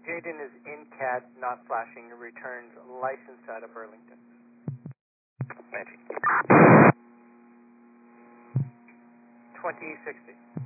Jaden is in CAD, not flashing, returns license out of Burlington. Magic. 2060.